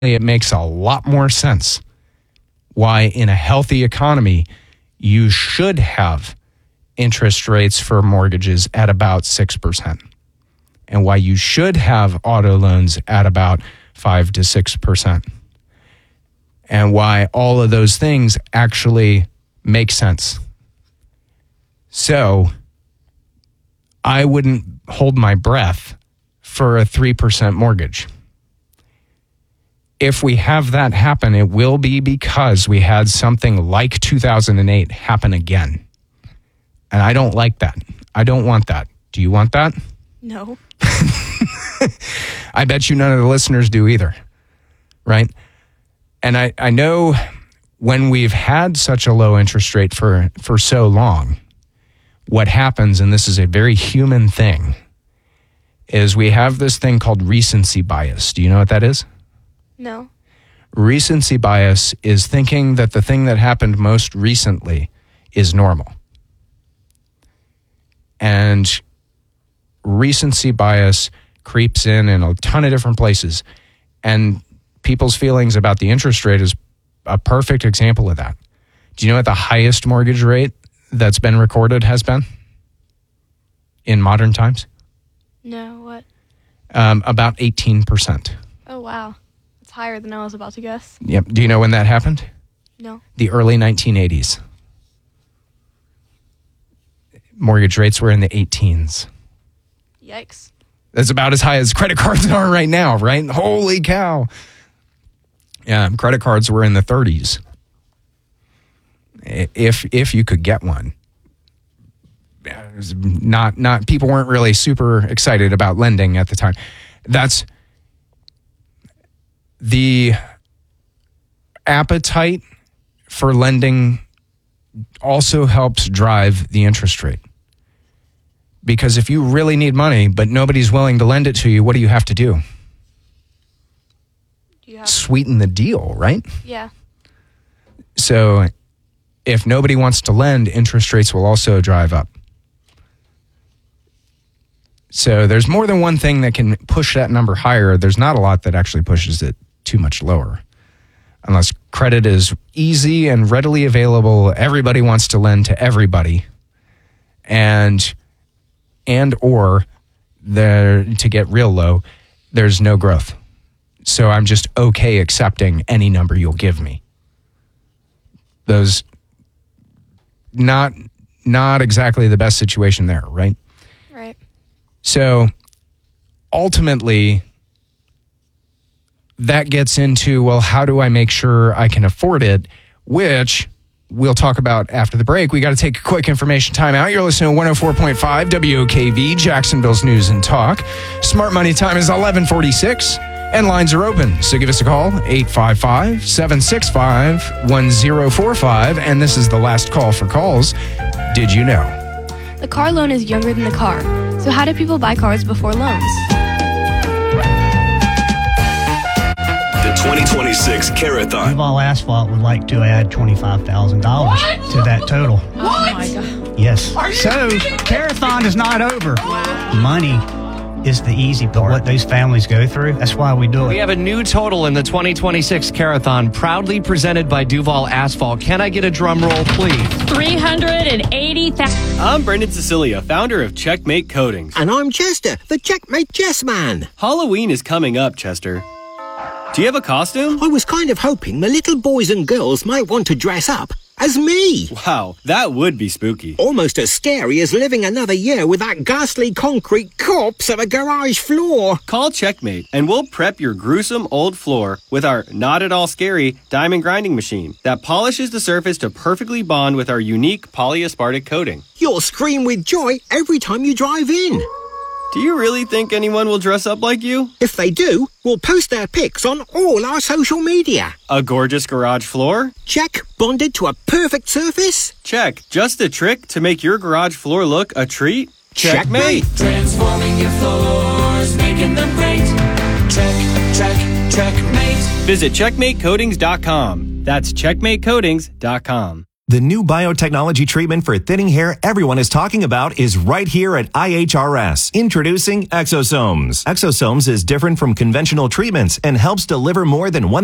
it makes a lot more sense why in a healthy economy you should have interest rates for mortgages at about 6%, and why you should have auto loans at about 5 to 6%, and why all of those things actually make sense. So I wouldn't hold my breath for a 3% mortgage. If we have that happen, it will be because we had something like 2008 happen again. And I don't like that. I don't want that. Do you want that? No. I bet you none of the listeners do either, right? And I know when we've had such a low interest rate for so long, what happens, and this is a very human thing, is we have this thing called recency bias. Do you know what that is? No. Recency bias is thinking that the thing that happened most recently is normal. And recency bias creeps in a ton of different places. And people's feelings about the interest rate is a perfect example of that. Do you know what the highest mortgage rate that's been recorded has been in modern times? No, what? About 18%. Oh, wow. It's higher than I was about to guess. Yep. Do you know when that happened? No. The early 1980s. Mortgage rates were in the 18s. Yikes. That's about as high as credit cards are right now, right? Holy cow. Yeah, credit cards were in the 30s. If you could get one. Not people weren't really super excited about lending at the time. That's the appetite for lending also helps drive the interest rate. Because if you really need money, but nobody's willing to lend it to you, what do you have to do? Sweeten the deal, right? Yeah. So if nobody wants to lend, interest rates will also drive up. So there's more than one thing that can push that number higher. There's not a lot that actually pushes it too much lower. Unless credit is easy and readily available, everybody wants to lend to everybody. And or to get real low, there's no growth. So I'm just okay accepting any number you'll give me. Those not exactly the best situation there, right? Right. So ultimately, that gets into, well, how do I make sure I can afford it? Which we'll talk about after the break. We got to take a quick information time out. You're listening to 104.5 WOKV, Jacksonville's News and Talk. Smart Money time is 11:46, and lines are open. So give us a call, 855-765-1045. And this is the last call for calls. Did you know? The car loan is younger than the car. So how do people buy cars before loans? The 2026 Carathon. Duval Asphalt would like to add $25,000 to that total. What? Oh my God. Yes. So, Carathon is not over. Money is the easy part. What those families go through, that's why we do it. We have a new total in the 2026 Carathon, proudly presented by Duval Asphalt. Can I get a drum roll, please? $380,000. I'm Brendan Cecilia, founder of Checkmate Coatings. And I'm Chester, the Checkmate Chess Man. Halloween is coming up, Chester. Do you have a costume? I was kind of hoping the little boys and girls might want to dress up as me. Wow, that would be spooky. Almost as scary as living another year with that ghastly concrete corpse of a garage floor. Call Checkmate and we'll prep your gruesome old floor with our not at all scary diamond grinding machine that polishes the surface to perfectly bond with our unique polyaspartic coating. You'll scream with joy every time you drive in. Do you really think anyone will dress up like you? If they do, we'll post their pics on all our social media. A gorgeous garage floor? Check. Bonded to a perfect surface? Check. Just a trick to make your garage floor look a treat? Checkmate. Transforming your floors, making them great. Checkmate. Visit checkmatecoatings.com. That's checkmatecoatings.com. The new biotechnology treatment for thinning hair everyone is talking about is right here at IHRS. Introducing Exosomes. Exosomes is different from conventional treatments and helps deliver more than